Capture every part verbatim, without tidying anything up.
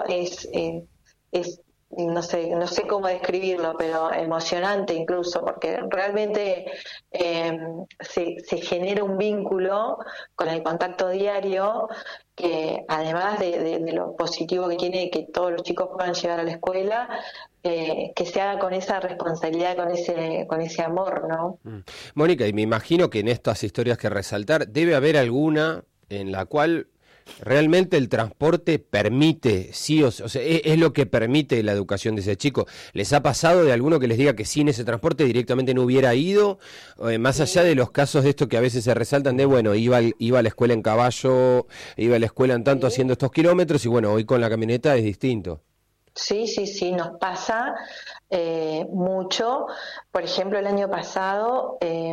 es, eh, es no sé, no sé cómo describirlo, pero emocionante incluso, porque realmente eh, se, se genera un vínculo con el contacto diario que, además de, de, de lo positivo que tiene que todos los chicos puedan llegar a la escuela, eh, que se haga con esa responsabilidad, con ese, con ese amor, ¿no? Mm. Mónica, y me imagino que en estas historias que resaltar debe haber alguna en la cual realmente el transporte permite, sí, o sea, es, es lo que permite la educación de ese chico. ¿Les ha pasado de alguno que les diga que sin ese transporte directamente no hubiera ido? Eh, más allá de los casos de esto que a veces se resaltan de, bueno, iba, iba a la escuela en caballo, iba a la escuela en tanto haciendo estos kilómetros y bueno, hoy con la camioneta es distinto. Sí, sí, sí, nos pasa eh, mucho. Por ejemplo, el año pasado, eh,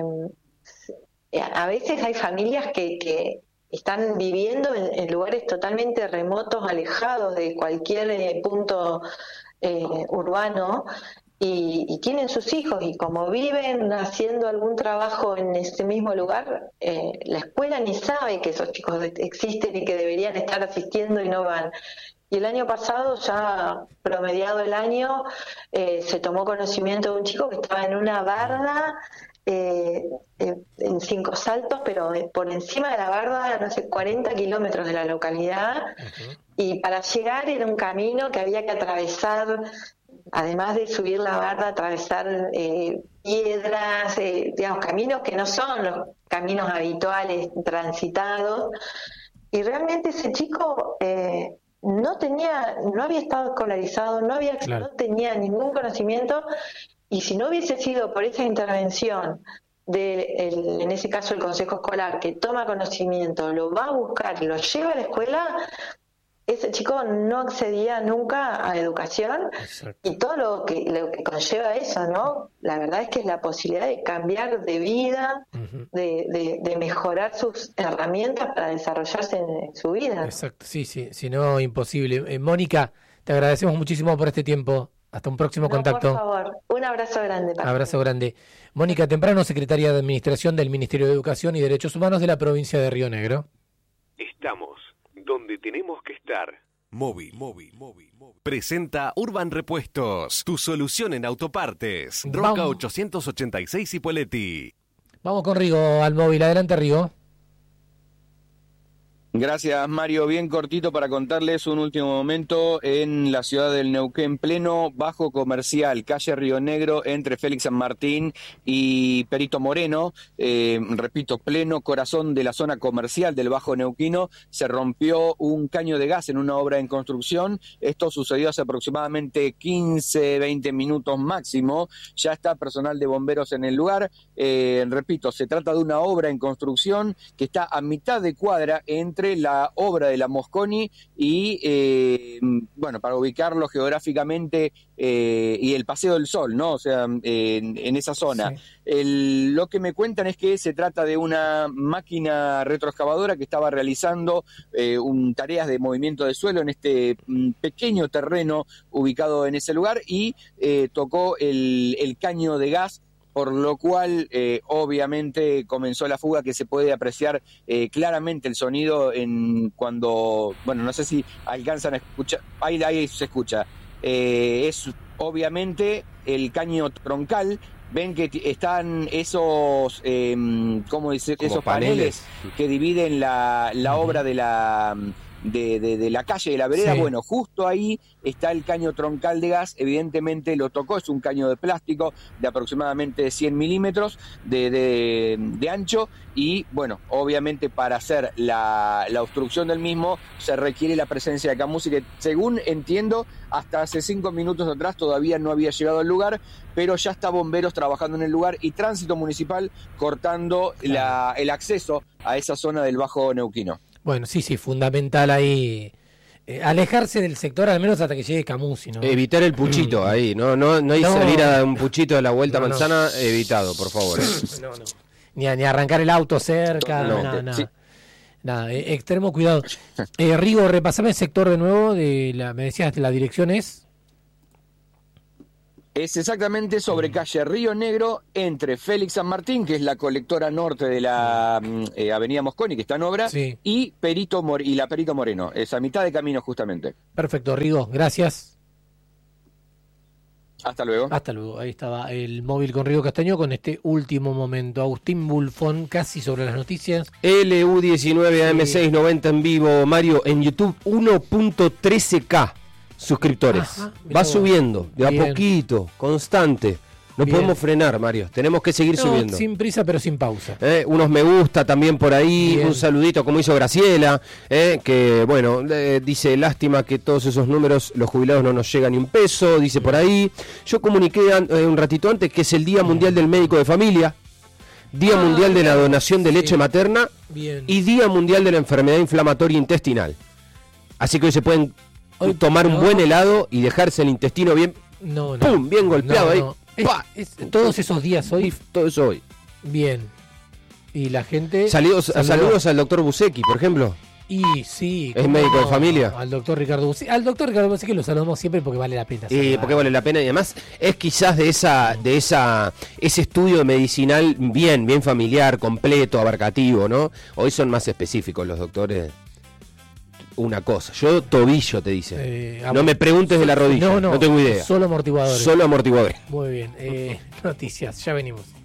a veces hay familias que... que están viviendo en, en lugares totalmente remotos, alejados de cualquier eh, punto eh, urbano, y, y tienen sus hijos, y como viven haciendo algún trabajo en ese mismo lugar, eh, la escuela ni sabe que esos chicos existen y que deberían estar asistiendo y no van. Y el año pasado, ya promediado el año, eh, se tomó conocimiento de un chico que estaba en una barda, Eh, eh, en Cinco Saltos, pero por encima de la barda, no sé, cuarenta kilómetros de la localidad, uh-huh. Y para llegar era un camino que había que atravesar, además de subir la barda, atravesar eh, piedras, eh, digamos, caminos que no son los caminos habituales transitados, y realmente ese chico eh, no tenía, no había estado escolarizado, no había, claro. no tenía ningún conocimiento. Y si no hubiese sido por esa intervención, de el, en ese caso el Consejo Escolar, que toma conocimiento, lo va a buscar, lo lleva a la escuela, ese chico no accedía nunca a educación. Exacto. Y todo lo que, lo que conlleva eso, ¿no? La verdad es que es la posibilidad de cambiar de vida, uh-huh. de, de, de mejorar sus herramientas para desarrollarse en, en su vida. Exacto, sí, sí, si no, imposible. Eh, Mónica, te agradecemos muchísimo por este tiempo. Hasta un próximo no, contacto. Por favor, un abrazo grande. Para abrazo grande. Mónica Temprano, secretaria de Administración del Ministerio de Educación y Derechos Humanos de la provincia de Río Negro. Estamos donde tenemos que estar. Móvil, móvil, móvil, móvil. Presenta Urban Repuestos, tu solución en autopartes. Roca Vamos. ochocientos ochenta y seis Ipoleti. Vamos con Rigo al móvil. Adelante, Rigo. Gracias, Mario. Bien cortito para contarles un último momento en la ciudad del Neuquén, pleno Bajo Comercial, calle Río Negro, entre Félix San Martín y Perito Moreno. Eh, repito, pleno corazón de la zona comercial del Bajo Neuquino, se rompió un caño de gas en una obra en construcción. Esto sucedió hace aproximadamente quince, veinte minutos máximo. Ya está personal de bomberos en el lugar. Eh, repito, se trata de una obra en construcción que está a mitad de cuadra entre la obra de la Mosconi y, eh, bueno, para ubicarlo geográficamente, eh, y el Paseo del Sol, ¿no? O sea, eh, en, en esa zona. Sí. El, lo que me cuentan es que se trata de una máquina retroexcavadora que estaba realizando eh, un, tareas de movimiento de suelo en este um, pequeño terreno ubicado en ese lugar y eh, tocó el, el caño de gas, por lo cual eh, obviamente comenzó la fuga, que se puede apreciar eh, claramente el sonido en cuando, bueno, no sé si alcanzan a escuchar, ahí, ahí se escucha, eh, es obviamente el caño troncal. Ven que t- están esos, eh, ¿cómo dice? Esos paneles. paneles que dividen la, la uh-huh. obra de la... De, de, de la calle, de la vereda, sí. Bueno, justo ahí está el caño troncal de gas, evidentemente lo tocó, es un caño de plástico de aproximadamente cien milímetros de, de, de ancho y, bueno, obviamente para hacer la, la obstrucción del mismo se requiere la presencia de Camusi, que según entiendo, hasta hace cinco minutos atrás todavía no había llegado al lugar, pero ya está bomberos trabajando en el lugar y tránsito municipal cortando la, el acceso a esa zona del Bajo Neuquino. Bueno, sí, sí, fundamental ahí eh, alejarse del sector al menos hasta que llegue Camusi, ¿no? Evitar el puchito ahí, no no no hay no, salir a un puchito de la Vuelta no, Manzana, no. Evitado, por favor. ¿eh? No, no. Ni, a, ni arrancar el auto cerca, no, nada, nada. Sí. Nada, eh, extremo cuidado. Eh, Rigo, repasame el sector de nuevo, de la, me decías, la dirección es... Es exactamente sobre calle Río Negro, entre Félix San Martín, que es la colectora norte de la eh, avenida Mosconi, que está en obra, sí. y Perito Mor- y la Perito Moreno, es a mitad de camino justamente. Perfecto, Rigo, gracias. Hasta luego. Hasta luego. Ahí estaba el móvil con Rigo Castaño con este último momento. Agustín Bulfón, casi sobre las noticias. L U diecinueve A M seiscientos noventa en vivo, Mario, en YouTube uno punto trece K suscriptores. Ajá, va subiendo, de a Bien. poquito, constante. No Bien. podemos frenar, Mario. Tenemos que seguir No, subiendo. sin prisa, pero sin pausa. Eh, unos me gusta también por ahí, Bien. un saludito como hizo Graciela, eh, que bueno, eh, dice lástima que todos esos números, los jubilados no nos llegan ni un peso, dice por ahí. Yo comuniqué an- eh, un ratito antes que es el Día Mundial del Médico de Familia, Día Ah, Mundial de la Donación de Leche sí. Materna Bien. y Día Mundial de la Enfermedad Inflamatoria Intestinal. Así que hoy se pueden Hoy- tomar un no. buen helado y dejarse el intestino bien, No, no. pum, bien golpeado No, ahí. no. Es- ¡Pa! es- todos esos días hoy, Todo eso hoy. bien. Y la gente... Saludos, saludó. saludos al doctor Busecki, por ejemplo. Y sí. ¿Es cómo médico de no, familia? Al doctor Ricardo Busecki. Al doctor Ricardo Busecki lo saludamos siempre porque vale la pena. Y saludar. porque vale la pena y además es quizás de esa de esa ese estudio medicinal bien bien familiar, completo, abarcativo, ¿no? Hoy son más específicos los doctores. Una cosa, yo tobillo te dice. Eh, no me preguntes de la rodilla, No, no, no, tengo idea. Solo amortiguadores. Solo amortiguadores. Muy bien. Eh, noticias, ya venimos.